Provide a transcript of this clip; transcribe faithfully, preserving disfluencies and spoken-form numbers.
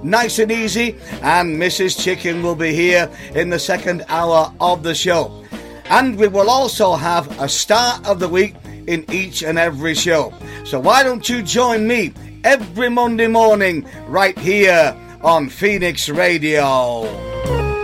nice and easy, and Missus Chicken will be here in the second hour of the show. And we will also have a start of the week in each and every show. So why don't you join me every Monday morning right here on Phoenix Radio.